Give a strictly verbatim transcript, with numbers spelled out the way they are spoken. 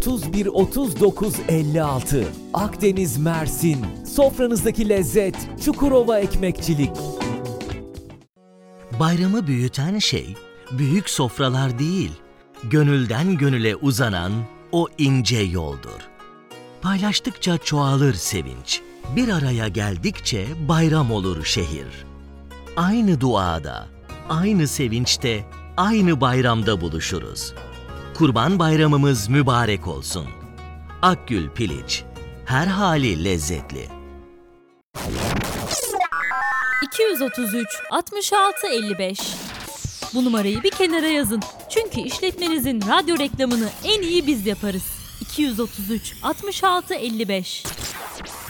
otuz bir otuz dokuz elli altı Akdeniz Mersin. Sofranızdaki lezzet Çukurova Ekmekçilik. Bayramı büyüten şey, büyük sofralar değil, gönülden gönüle uzanan o ince yoldur. Paylaştıkça çoğalır sevinç, bir araya geldikçe bayram olur şehir. Aynı duada, aynı sevinçte, aynı bayramda buluşuruz. Kurban Bayramımız mübarek olsun. Akgül Piliç, her hali lezzetli. iki yüz otuz üç altmış altı elli beş. Bu numarayı bir kenara yazın. Çünkü işletmenizin radyo reklamını en iyi biz yaparız. iki yüz otuz üç altmış altı elli beş.